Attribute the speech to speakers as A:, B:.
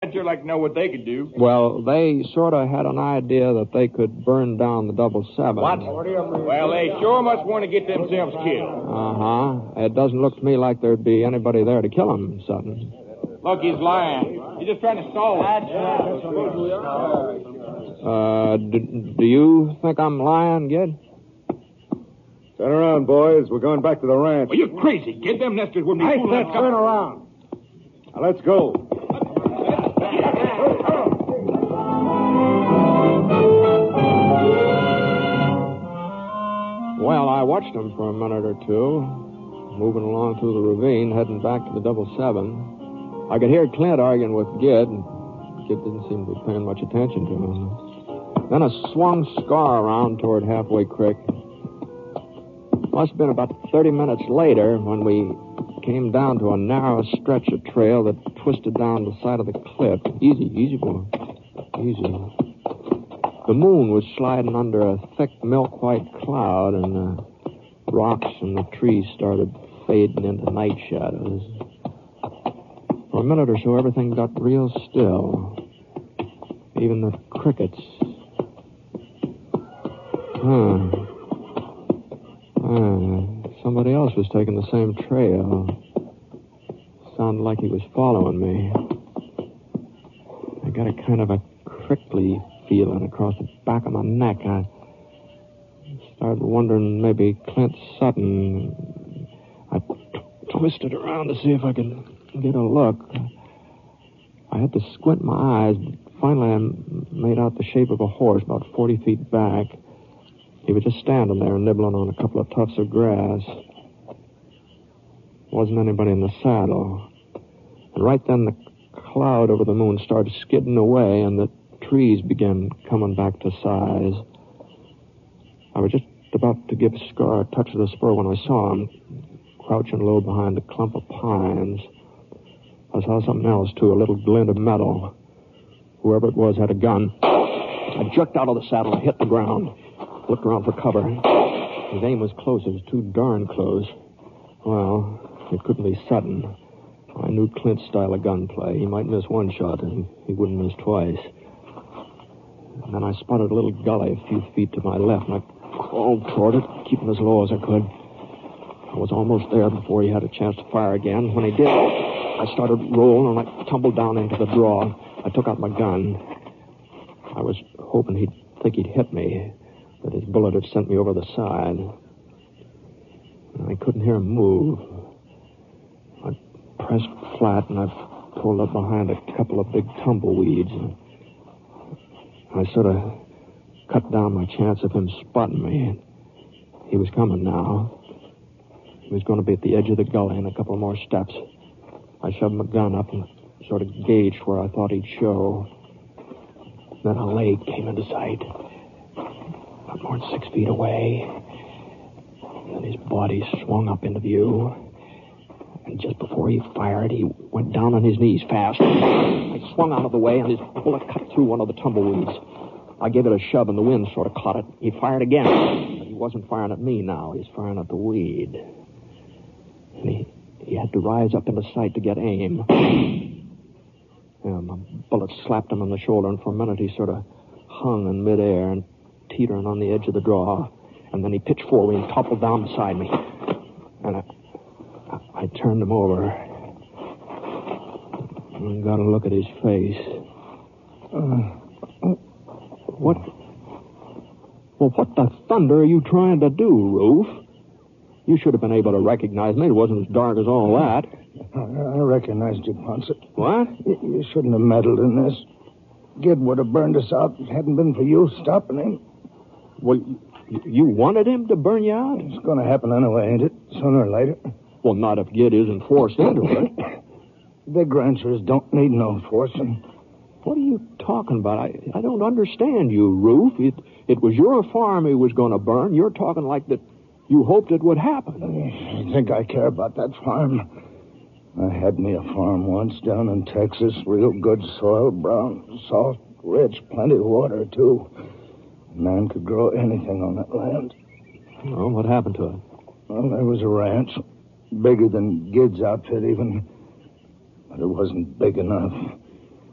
A: I'd sure like to know what they could do.
B: Well, they sort of had an idea that they could burn down the 777.
A: What? Well, they sure must want to get themselves killed.
B: Uh-huh. It doesn't look to me like there'd be anybody there to kill him, Sutton.
A: Look, he's lying. He's just trying to stall us.
B: Do you think I'm lying, Gid?
C: Turn around, boys. We're going back to the ranch.
A: Well, you're crazy, kid. Them nesters wouldn't be fooling us.
C: Turn around. Now, let's go.
B: Well, I watched them for a minute or two, moving along through the ravine, heading back to the 777. I could hear Clint arguing with Gid, and Gid didn't seem to be paying much attention to him. Then I swung Scar around toward Halfway Creek. Must have been about 30 minutes later when we came down to a narrow stretch of trail that twisted down the side of the cliff. Easy, boy. Easy. The moon was sliding under a thick milk-white cloud, and the rocks and the trees started fading into night shadows. For a minute or so, everything got real still. Even the crickets. Somebody else was taking the same trail. Sounded like he was following me. I got a kind of a crickly feeling across the back of my neck. I started wondering maybe Clint Sutton. I twisted around to see if I could get a look. I had to squint my eyes, but finally I made out the shape of a horse about 40 feet back. He was just standing there nibbling on a couple of tufts of grass. Wasn't anybody in the saddle. And right then the cloud over the moon started skidding away and the trees began coming back to size. I was just about to give Scar a touch of the spur when I saw him crouching low behind a clump of pines. I saw something else, too, a little glint of metal. Whoever it was had a gun. I jerked out of the saddle and hit the ground. Looked around for cover. His aim was close. It was too darn close. Well, it couldn't be Sutton. I knew Clint's style of gunplay. He might miss one shot, and he wouldn't miss twice. And then I spotted a little gully a few feet to my left, and I crawled toward it, keeping as low as I could. I was almost there before he had a chance to fire again. When he did, I started rolling, and I tumbled down into the draw. I took out my gun. I was hoping he'd think he'd hit me, that his bullet had sent me over the side. I couldn't hear him move. I pressed flat, and I pulled up behind a couple of big tumbleweeds. I sort of cut down my chance of him spotting me. He was coming now. He was going to be at the edge of the gully in a couple more steps. I shoved my gun up and sort of gauged where I thought he'd show. Then a leg came into sight. Not more than 6 feet away. Then his body swung up into view. And just before he fired, he went down on his knees fast. I swung out of the way, and his bullet cut through one of the tumbleweeds. I gave it a shove, and the wind sort of caught it. He fired again. But he wasn't firing at me now. He was firing at the weed. And he had to rise up into sight to get aim. My bullet slapped him on the shoulder, and for a minute he sort of hung in midair and teetering on the edge of the draw. And then he pitched forward and toppled down beside me. And I turned him over and got a look at his face. What? Well, what the thunder are you trying to do, Roof? You should have been able to recognize me. It wasn't as dark as all that.
D: I recognized you, Ponce.
B: What?
D: You shouldn't have meddled in this. Gid would have burned us out if it hadn't been for you stopping him.
B: Well, you wanted him to burn you out?
D: It's going to happen anyway, ain't it? Sooner or later.
B: Well, not if Gid isn't forced into it.
D: Big ranchers don't need no forcing.
B: What are you talking about? I don't understand you, Roof. It was your farm he was going to burn. You're talking like that you hoped it would happen.
D: You think I care about that farm? I had me a farm once down in Texas. Real good soil, brown, soft, rich, plenty of water, too. A man could grow anything on that land.
B: Well, what happened to it?
D: Well, there was a ranch. Bigger than Gid's outfit, even. But it wasn't big enough.